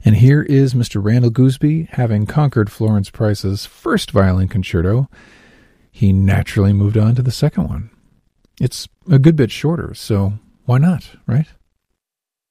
And here is Mr. Randall Gooseby, having conquered Florence Price's first violin concerto. He naturally moved on to the second one. It's a good bit shorter, so why not, right?